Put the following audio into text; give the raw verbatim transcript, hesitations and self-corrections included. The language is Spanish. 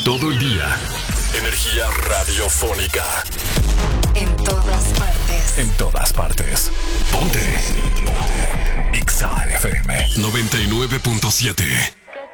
Todo el día. Energía radiofónica. En todas partes. En todas partes. Ponte. Ponte. Exa F M noventa y nueve punto siete.